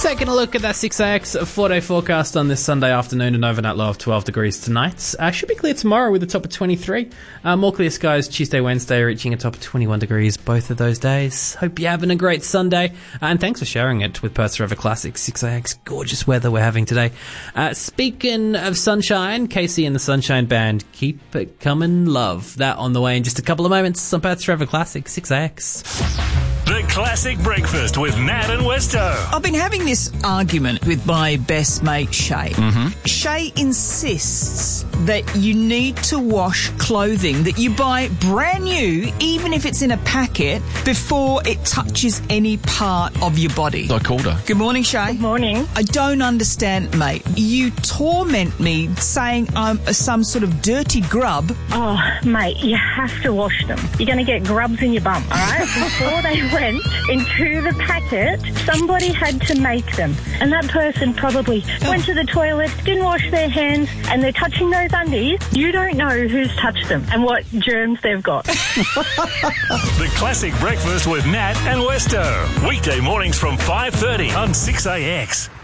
Taking a look at that 6AX 4-day forecast on this Sunday afternoon, an overnight low of 12 degrees tonight. Should be clear tomorrow with a top of 23. More clear skies Tuesday, Wednesday, reaching a top of 21 degrees both of those days. Hope you're having a great Sunday. And thanks for sharing it with Perth's Forever Classic. 6AX, gorgeous weather we're having today. Speaking of sunshine, Casey and the Sunshine Band, Keep It Comin' Love. That on the way in just a couple of moments on Perth's Forever Classic. 6AX. The Classic Breakfast with Nat and Westo. I've been having this argument with my best mate, Shay. Shay insists that you need to wash clothing that you buy brand new, even if it's in a packet, before it touches any part of your body. I called her. Good morning, Shay. Good morning. I don't understand, mate. You torment me saying I'm some sort of dirty grub. Oh, mate, you have to wash them. You're going to get grubs in your bum, all right? Before they went into the packet, somebody had to make them. And that person probably went to the toilet, didn't wash their hands, and they're touching those undies. You don't know who's touched them and what germs they've got. The Classic Breakfast with Nat and Westo. Weekday mornings from 5:30 on 6AX.